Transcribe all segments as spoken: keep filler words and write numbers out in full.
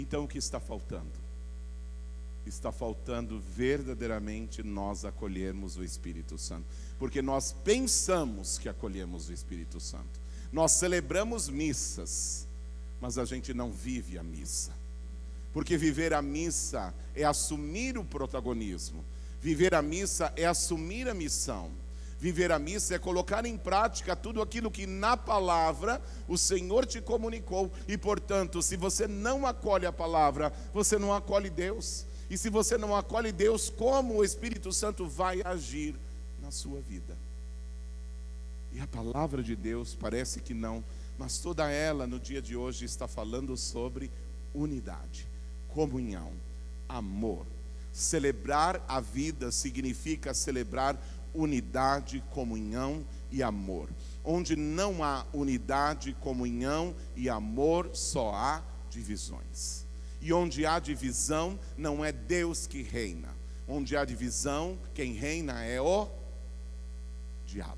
Então o que está faltando? Está faltando verdadeiramente nós acolhermos o Espírito Santo, porque nós pensamos que acolhemos o Espírito Santo, nós celebramos missas, mas a gente não vive a missa, porque viver a missa é assumir o protagonismo, viver a missa é assumir a missão, viver a missa é colocar em prática tudo aquilo que na palavra o Senhor te comunicou. E portanto, se você não acolhe a palavra, você não acolhe Deus. E se você não acolhe Deus, como o Espírito Santo vai agir na sua vida? E a palavra de Deus parece que não, mas toda ela no dia de hoje está falando sobre unidade, comunhão, amor. Celebrar a vida significa celebrar unidade, comunhão e amor. Onde não há unidade, comunhão e amor, só há divisões. E onde há divisão, não é Deus que reina. Onde há divisão, quem reina é o diabo.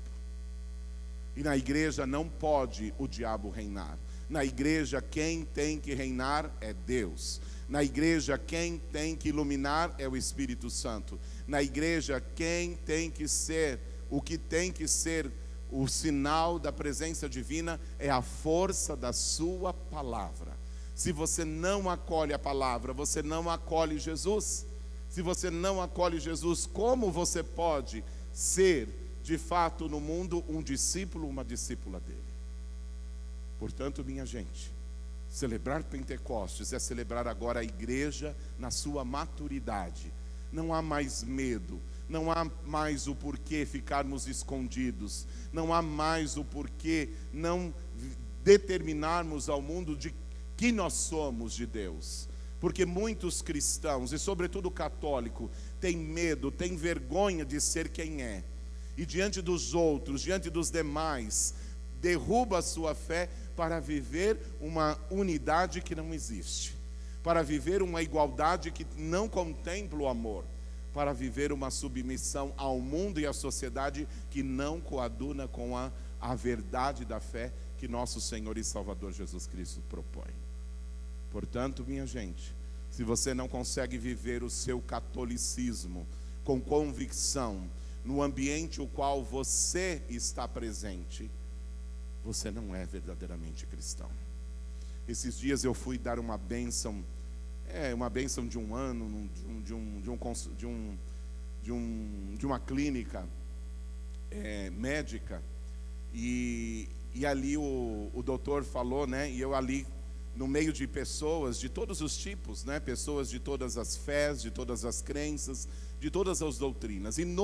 E na igreja não pode o diabo reinar. Na igreja quem tem que reinar é Deus. Na igreja quem tem que iluminar é o Espírito Santo. Na igreja quem tem que ser, o que tem que ser o sinal da presença divina é a força da sua palavra. Se você não acolhe a palavra, você não acolhe Jesus. Se você não acolhe Jesus, como você pode ser de fato no mundo um discípulo, uma discípula dele? Portanto, minha gente, celebrar Pentecostes é celebrar agora a igreja na sua maturidade. Não há mais medo, não há mais o porquê ficarmos escondidos, não há mais o porquê não determinarmos ao mundo de que nós somos de Deus. Porque muitos cristãos, e sobretudo católico, têm medo, têm vergonha de ser quem é. E diante dos outros, diante dos demais, derruba a sua fé para viver uma unidade que não existe, para viver uma igualdade que não contempla o amor, para viver uma submissão ao mundo e à sociedade que não coaduna com a, a verdade da fé que nosso Senhor e Salvador Jesus Cristo propõe. Portanto, minha gente, se você não consegue viver o seu catolicismo com convicção no ambiente o qual você está presente, você não é verdadeiramente cristão. Esses dias eu fui dar uma bênção, é uma bênção de um ano, de um, de um, de um, de um, de um, de uma clínica é, médica, e, e ali o, o doutor falou, né? E eu ali no meio de pessoas de todos os tipos, né? Pessoas de todas as fés, de todas as crenças, de todas as doutrinas. E no